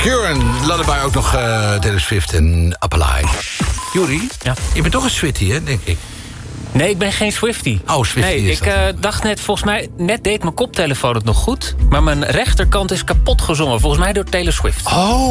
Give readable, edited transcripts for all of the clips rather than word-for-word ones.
Sheeran, Lullaby ook nog Taylor Swift en Up Alive. Juri, je bent toch een Swiftie, hè, denk ik? Nee, ik ben geen Swiftie. Oh, Swiftie nee, is ik dacht net, volgens mij... Net deed mijn koptelefoon het nog goed... maar mijn rechterkant is kapot gezongen. Volgens mij door Taylor Swift.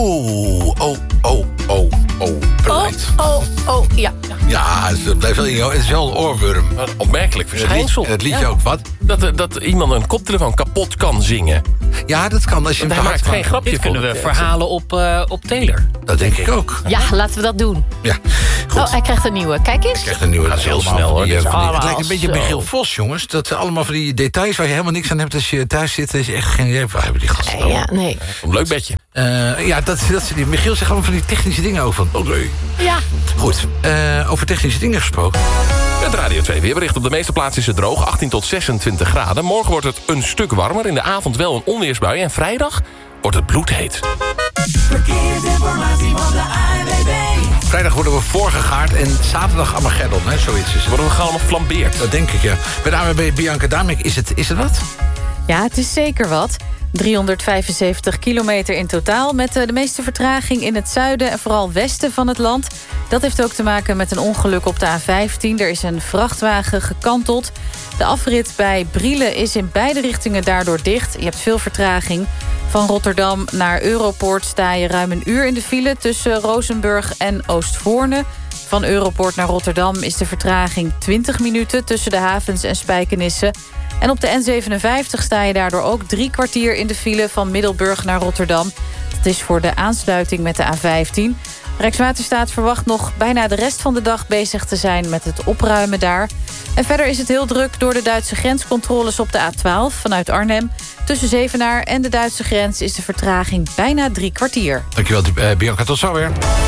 Ja. Ja, het blijft wel in jou. Het is wel een oorworm. Opmerkelijk verschijnsel. Het liedje ook, wat? Dat iemand een koptelefoon kapot kan zingen. Ja, dat kan als je Hij maakt geen grapje. Dit kunnen we verhalen op Taylor. Dat denk ik ook. Ja, laten we dat doen. Ja, goed. Oh, hij krijgt een nieuwe. Kijk eens. Hij krijgt een nieuwe. Dat is heel snel, hoor. Het lijkt een beetje Michiel Vos, jongens. Dat zijn allemaal van die details waar je helemaal niks aan hebt als je thuis zit. Dat je echt geen idee hebt. Waar hebben die gasten nou? Ja, nee. Een leuk bedje. Ja, dat die Michiel zegt allemaal van die technische dingen over. Van, oké. Ja. Goed, over technische dingen gesproken. Het Radio 2 weerbericht. Op de meeste plaatsen is het droog, 18 tot 26 graden. Morgen wordt het een stuk warmer. In de avond wel een onweersbui. En vrijdag wordt het bloedheet. Verkeersinformatie van de ANWB. Vrijdag worden we voorgegaard en zaterdag Armageddon, hè, zoiets is het. Worden we allemaal geflambeerd. Dat denk ik, ja. Bij de ANWB Bianca Damik, is het wat? Ja, het is zeker wat. 375 kilometer in totaal... met de meeste vertraging in het zuiden en vooral westen van het land. Dat heeft ook te maken met een ongeluk op de A15. Er is een vrachtwagen gekanteld. De afrit bij Brielen is in beide richtingen daardoor dicht. Je hebt veel vertraging. Van Rotterdam naar Europoort sta je ruim een uur in de file... tussen Rozenburg en Oostvoorne. Van Europoort naar Rotterdam is de vertraging 20 minuten... tussen de havens en Spijkenisse. En op de N57 sta je daardoor ook 3 kwartier in de file... van Middelburg naar Rotterdam. Dat is voor de aansluiting met de A15. Rijkswaterstaat verwacht nog bijna de rest van de dag bezig te zijn... met het opruimen daar. En verder is het heel druk door de Duitse grenscontroles op de A12 vanuit Arnhem. Tussen Zevenaar en de Duitse grens is de vertraging bijna 3 kwartier. Dankjewel, Bianca. Tot zo weer.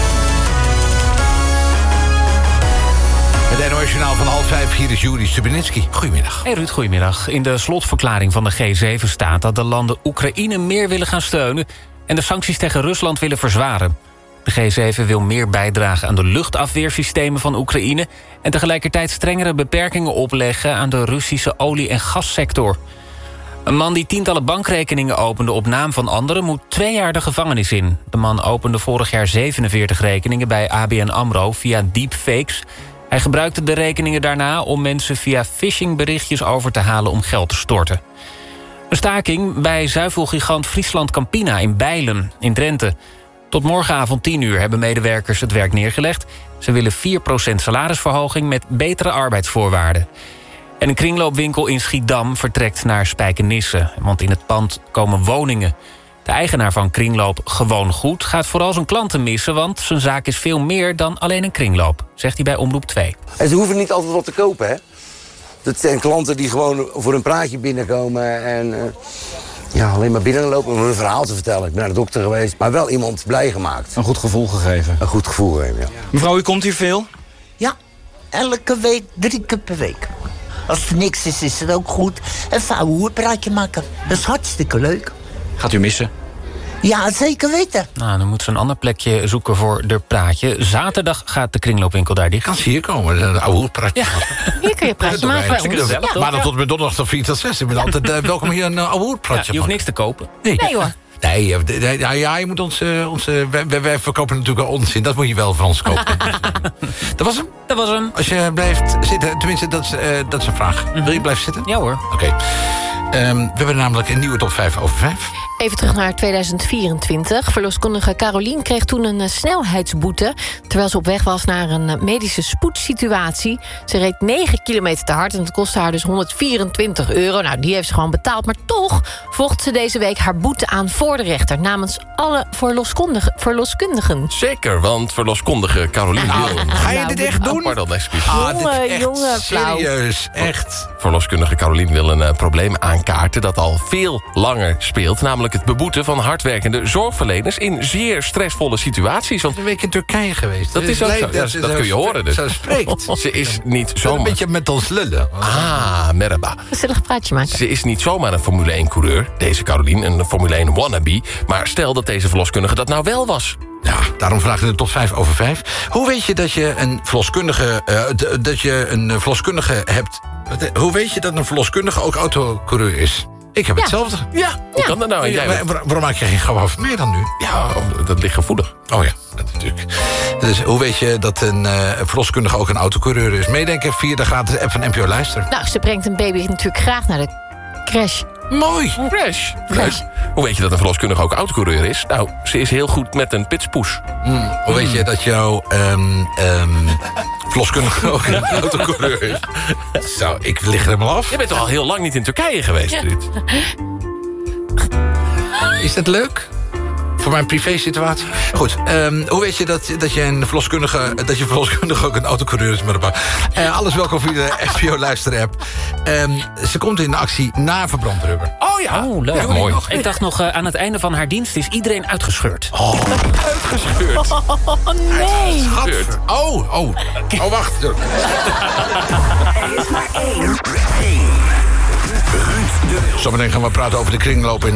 Het NOS-journaal van 4:30. Hier is Juri Stubenitski. Goedemiddag. Hey Ruud, goedemiddag. In de slotverklaring van de G7 staat dat de landen Oekraïne meer willen gaan steunen... en de sancties tegen Rusland willen verzwaren. De G7 wil meer bijdragen aan de luchtafweersystemen van Oekraïne... en tegelijkertijd strengere beperkingen opleggen aan de Russische olie- en gassector. Een man die tientallen bankrekeningen opende op naam van anderen... moet 2 jaar de gevangenis in. De man opende vorig jaar 47 rekeningen bij ABN AMRO via deepfakes. Hij gebruikte de rekeningen daarna om mensen via phishingberichtjes over te halen om geld te storten. Een staking bij zuivelgigant Friesland Campina in Bijlen in Drenthe. Tot morgenavond 10 uur hebben medewerkers het werk neergelegd. Ze willen 4% salarisverhoging met betere arbeidsvoorwaarden. En een kringloopwinkel in Schiedam vertrekt naar Spijkenisse. Want in het pand komen woningen. De eigenaar van Kringloop Gewoon Goed gaat vooral zijn klanten missen... want zijn zaak is veel meer dan alleen een kringloop, zegt hij bij Omroep 2. En ze hoeven niet altijd wat te kopen, hè? Dat zijn klanten die gewoon voor een praatje binnenkomen... en alleen maar binnenlopen om een verhaal te vertellen. Ik ben naar de dokter geweest, maar wel iemand blij gemaakt. Een goed gevoel gegeven. Een goed gevoel gegeven, ja. Mevrouw, u komt hier veel? Ja, elke week 3 keer per week. Als er niks is, is het ook goed. Een vouwhoerpraatje maken, dat is hartstikke leuk. Gaat u missen? Ja, zeker weten. Nou, dan moet ze een ander plekje zoeken voor de praatje. Zaterdag gaat de kringloopwinkel daar dicht. Kan ze hier komen, een oude praatje. Ja. Hier kun je een praatje maken bij ons. Ja. Maar dan tot en met donderdag van 4 tot 6. Ik ben altijd welkom hier een oude praatje. Je hoeft niks te kopen. Nee hoor. Nee, je moet wij verkopen natuurlijk wel onzin. Dat moet je wel van ons kopen. Dat was hem? Dat was hem. Als je blijft zitten, tenminste, dat is een vraag. Wil je blijven zitten? Ja hoor. Oké. We hebben namelijk een nieuwe top 5 over 5. Even terug naar 2024. Verloskundige Carolien kreeg toen een snelheidsboete... terwijl ze op weg was naar een medische spoedsituatie. Ze reed 9 kilometer te hard en het kostte haar dus €124. Nou, die heeft ze gewoon betaald. Maar toch vocht ze deze week haar boete aan voor de rechter... namens alle verloskundigen. Zeker, want verloskundige Carolien wil... Ga je dit echt doen? Pardon, excuus. Jongen, flauw. Serieus, echt. Verloskundige Carolien wil een probleem aankaarten... dat al veel langer speelt. Namelijk het beboeten van hardwerkende zorgverleners... in zeer stressvolle situaties. Want een week in Turkije geweest. Dat is ook zo. Dat kun je horen dus. Zo spreekt. Ze is niet zomaar... Een beetje met ons lullen. Merhaba. Gezellig praatje maken. Ze is niet zomaar een Formule 1-coureur, deze Carolien, een Formule 1 wannabe. Maar stel dat deze verloskundige dat nou wel was. Ja, daarom vragen we de top 5 over 5. Hoe weet je dat je een verloskundige hebt? Hoe weet je dat een verloskundige ook autocoureur is? Ik heb hetzelfde. Ja, hoe kan dat nou? En jij Waarom maak je geen grap over mij dan nu? Ja, dat ligt gevoelig. Oh ja, dat natuurlijk. Dus hoe weet je dat een verloskundige ook een autocoureur is? Meedenken via de gratis app van NPO Luister. Nou, ze brengt een baby natuurlijk graag naar de crash. Mooi. Crash. Hoe weet je dat een verloskundige ook autocoureur is? Nou, ze is heel goed met een pitspoes. Hoe weet je dat jouw verloskundige ook een autocoureur is? Zo, ik lig er helemaal af. Je bent toch al heel lang niet in Turkije geweest, Ruud? Is dat leuk? Voor mijn privésituatie? Goed, hoe weet je dat je verloskundige ook een autocoureur is? Alles welkom via de NPO Luister-app. Ze komt in actie na verbrand rubber. Oh ja, leuk. Ja, mooi. Ik dacht nog, aan het einde van haar dienst is iedereen uitgescheurd. Uitgescheurd. Oh, nee. Gadver. Oh, wacht. Er is maar één. Zometeen gaan we praten over de kringloop in